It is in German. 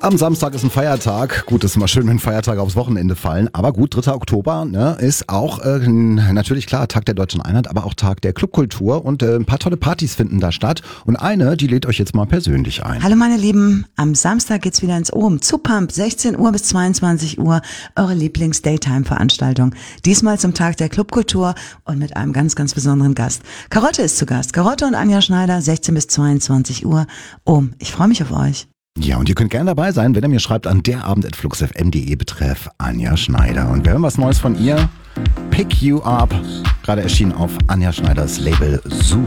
Am Samstag ist ein Feiertag. Gut, ist immer schön, wenn Feiertage aufs Wochenende fallen. Aber gut, 3. Oktober ist auch natürlich klar Tag der Deutschen Einheit, aber auch Tag der Clubkultur. Und ein paar tolle Partys finden da statt. Und eine, die lädt euch jetzt mal persönlich ein. Hallo meine Lieben, am Samstag geht's wieder ins Ohm. Zu Pump, 16 Uhr bis 22 Uhr, eure Lieblings-Daytime-Veranstaltung. Diesmal zum Tag der Clubkultur und mit einem ganz, ganz besonderen Gast. Karotte ist zu Gast. Karotte und Anja Schneider, 16 bis 22 Uhr. Ohm, ich freue mich auf euch. Ja, und ihr könnt gerne dabei sein, wenn ihr mir schreibt an derabend@fluxfm.de betreff Anja Schneider. Und wir hören was Neues von ihr. Pick You Up, gerade erschienen auf Anja Schneiders Label Zoo.